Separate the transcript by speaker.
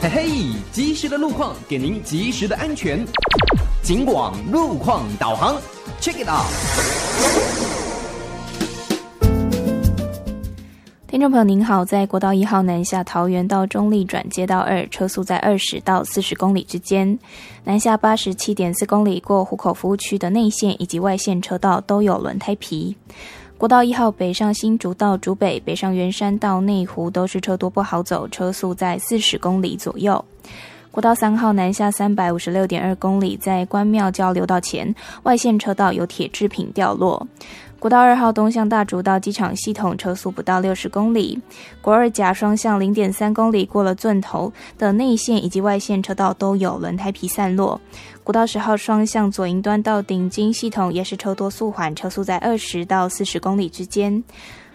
Speaker 1: 嘿嘿，及时的路况给您及时的安全。警广路况导航 ，Check it out。
Speaker 2: 听众朋友您好，在国道1号南下桃园到中立转接道2，车速在20到40公里之间。南下87.4公里过湖口服务区的内线以及外线车道都有轮胎皮。国道1号北上新竹到竹北，北上圆山到内湖都是车多不好走，车速在40公里左右。国道3号南下356.2公里，在关庙交流道前，外线车道有铁制品掉落。国道2号东向大竹到机场系统，车速不到60公里。国2甲双向0.3公里过了圳头的内线以及外线车道都有轮胎皮散落。国道10号双向左营端到顶金系统也是车多速缓，车速在20到40公里之间。